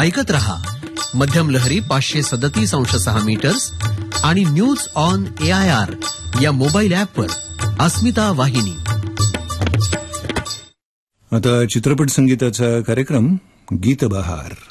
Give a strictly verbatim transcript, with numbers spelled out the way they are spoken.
ऐकत रहा मध्यम लहरी पाचशे सदतीस अंश सहा मीटर्स आणि news on A I R या मोबाईल ऍपवर अस्मिता वाहिनी. आता चित्रपट संगीताचा कार्यक्रम गीत बहार.